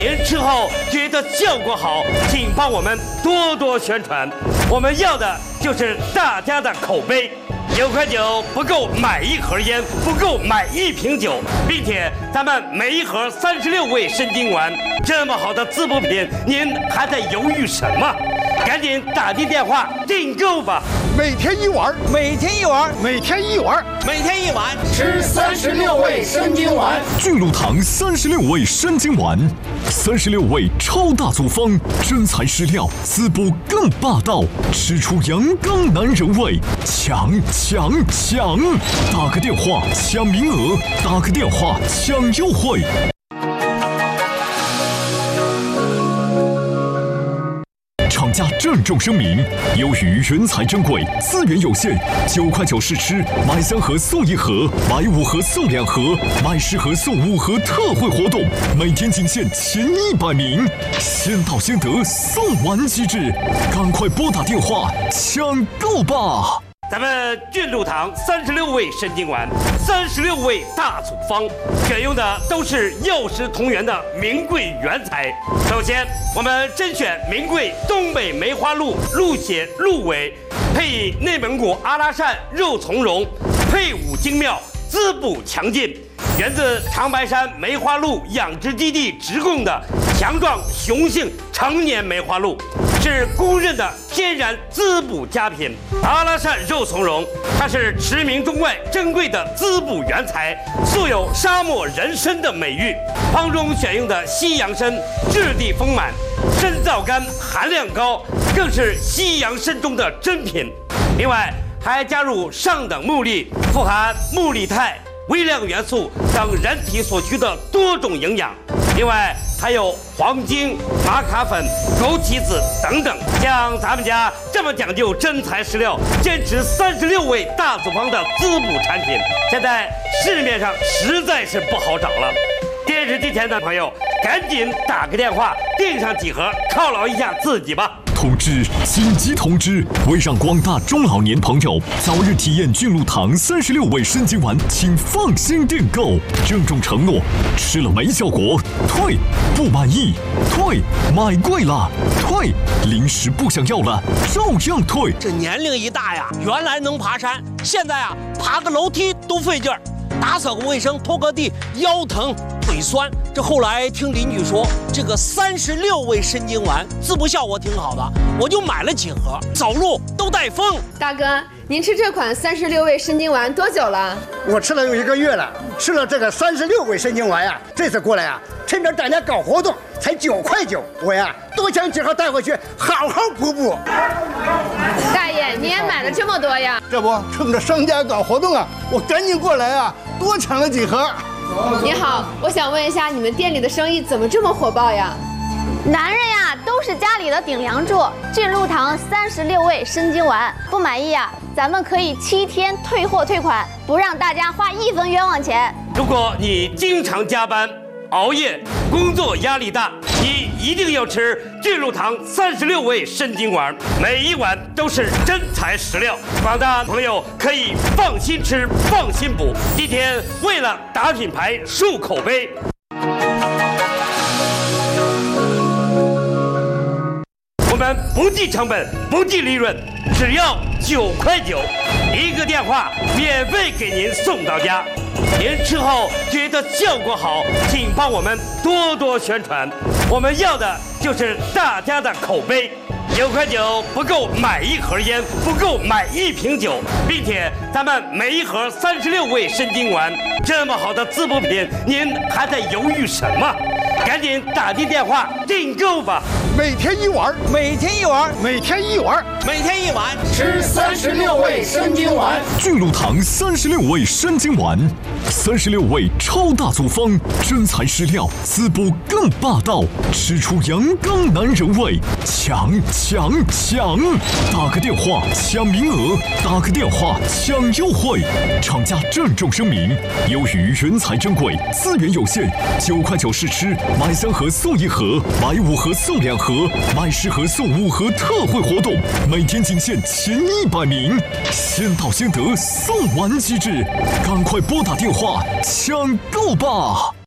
您吃后觉得效果好，请帮我们多多宣传。我们要的就是大家的口碑。9块9不够买一盒烟，不够买一瓶酒，并且咱们每一盒36味参精丸，这么好的滋补品，您还在犹豫什么？赶紧打进电话订购吧！ 每天一碗， 每天一碗， 每天一碗， 每天一碗， 吃36味参精丸。 巨鹿堂36味参精丸，36味超大组方，真材实料，滋补更霸道，吃出阳刚男人味，抢！打个电话抢名额，打个电话抢优惠。厂家郑重声明：由于原材珍贵，资源有限，9块9试吃，买3盒送1盒，买5盒送2盒，买10盒送5盒特惠活动，每天仅限前100名，先到先得，送完即止，赶快拨打电话抢购吧！ 咱们俊鹿堂36味参精丸，36味大组方，选用的都是药食同源的名贵原材。首先，我们甄选名贵东北梅花鹿鹿血鹿尾，配以内蒙古阿拉善肉苁蓉，配伍精妙，滋补强劲，源自长白山梅花鹿养殖基地直供的强壮雄性成年梅花鹿，是公认的天然滋补佳品。阿拉善肉苁蓉，它是驰名中外珍贵的滋补原材，素有沙漠人参的美誉。方中选用的西洋参质地丰满，参皂苷含量高，更是西洋参中的珍品。另外还加入上等木粒，富含木力肽、微量元素等人体所需的多种营养。另外还有黄精、玛卡粉、枸杞子等等。像咱们家这么讲究真材实料，坚持36味大组方的滋补产品，现在市面上实在是不好找了。电视机前的朋友，赶紧打个电话订上几盒，犒劳一下自己吧。 通知！紧急通知！为让广大中老年朋友早日体验俊鹿堂36味参精丸，请放心订购。郑重承诺：吃了没效果，退；不满意，退；买贵了，退；临时不想要了，照样退。 这年龄一大呀，原来能爬山，现在啊，爬个楼梯都费劲儿，打扫个卫生、拖个地，腰疼腿酸。这后来听邻居说，这个36味参精丸滋补效果挺好的，我就买了几盒，走路都带风。 大哥，您吃这款36味参精丸多久了？ 我吃了有1个月了，吃了这个36味参精丸呀，这次过来呀，趁着大家搞活动，才9块9，我呀多抢几盒带回去，好好补补。 大爷，你也买了这么多呀？ 这不趁着商家搞活动啊，我赶紧过来啊，多抢了几盒。 你好，我想问一下，你们店里的生意怎么这么火爆呀？ 男人呀，都是家里的顶梁柱。俊鹿堂36味参精丸，不满意呀，咱们可以7天退货退款，不让大家花1分冤枉钱。 如果你经常加班、熬夜，工作压力大，你一定要吃俊鹿堂36味参精丸，每一碗都是真材实料。广大朋友可以放心吃，放心补。今天为了打品牌、树口碑，我们不计成本，不计利润，只要9块9，一个电话免费给您送到家。您吃后觉得效果好，请帮我们多多宣传。我们要的就是大家的口碑。9块9不够买一盒烟，不够买一瓶酒，并且咱们每一盒36味参精丸，这么好的滋补品，您还在犹豫什么？赶紧打进电话订购吧！ 每天一碗， 每天一碗， 每天一碗， 每天一碗， 吃36味参精丸。 巨鹿堂36味参精丸，36味超大组方，真材实料，滋补更霸道，吃出阳刚男人味，抢！打个电话抢名额，打个电话抢优惠。厂家郑重声明：由于原材珍贵，资源有限，9块9试吃，买3盒送1盒，买5盒送2盒，买10盒送5盒特惠活动，每天仅限前100名，先到先得，送完即止，赶快拨打电话抢购吧！